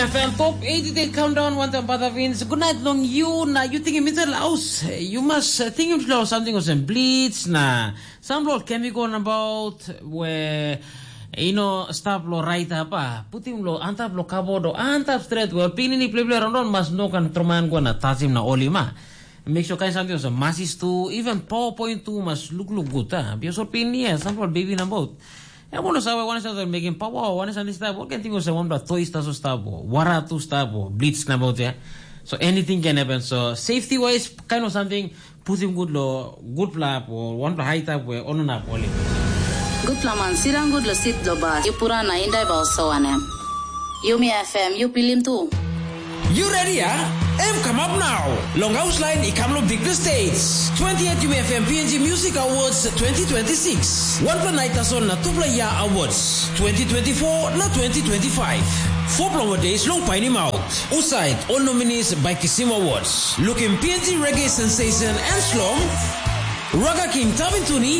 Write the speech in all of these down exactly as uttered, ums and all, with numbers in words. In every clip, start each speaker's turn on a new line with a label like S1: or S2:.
S1: F M Top eighty-eight Countdown, one time Pata Vince. Good night long you na you think middle house. You must uh, think of something of some bleach na some lot chemical about where you know stop lo right apa putim lo antap lo kabodo antap straight well pinini play play around must no kan troman ko na tazim na olima. Make sure kind something of some masses to even four point two must look look good ah because so pin yeah some lot baby na about. Ya bueno sabe one is making power one is on this type what can think of some that toy stars stabo wara to stabo blitz na about yeah so anything can happen so safety wise kind of something put him good lo good flap or one to high type where on na poli
S2: good flaman sirang good lo sit lo ba you pura na indai ba sawane Yumi F M you pilim tu
S3: you ready ah M come up now long house line I come lo big the states twentieth Yumi F M P N G Music Awards twenty twenty-six one plan night ason na tupla ya awards twenty twenty-four na twenty twenty-five four promo days long paini out uside all nominees by Kisim Awards looking P N G reggae sensation and slum Raga King Tavin Tuni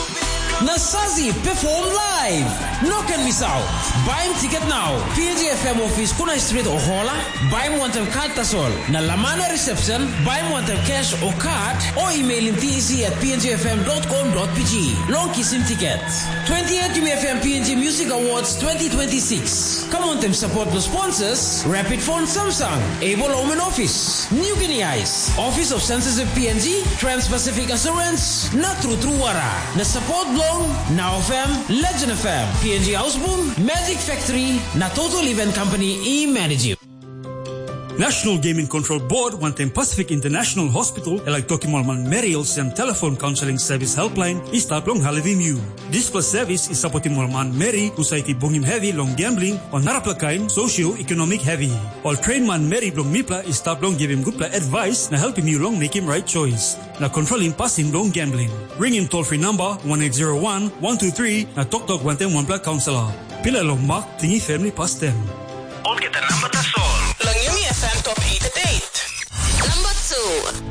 S3: Nasazi perform live. No can miss out. Buy him ticket now. P N G F M office Kuna Street or Hola. Buy him one time card tasol. Na Lamana reception. Buy him one time cash or card. Or email him T E C at p n g f m dot com dot p g. Long kiss him ticket. twentieth Yumi F M P N G Music Awards twenty twenty-six. Come on them support the sponsors. Rapid Phone Samsung. Able Omen Office. New Guinea Ice. Office of Censorship P N G. Trans-Pacific Assurance. Na True True Wara. Na support Now F M, Legend F M, P N G Houseboom, Magic Factory, na Total Event Company e-manage you.
S4: National Gaming Control Board wantem Pacific International Hospital elak Tokimolman Merriel's and telephone counseling service helpline is tap long halivim you. This plus service is supporting Molman Mary society bungim heavy long gambling on naraplakain socio-economic heavy. All train man Mary long mipla is tap long give him good advice na help him you long make him right choice. Na controlling passing long gambling. Ring him toll free number one eight zero one one two three na tok tok wantem one pla counselor. Pila long mark tingi family past them.
S5: All get the number that's all.
S6: Lang Yumi F M Top eighty-eight. Number two.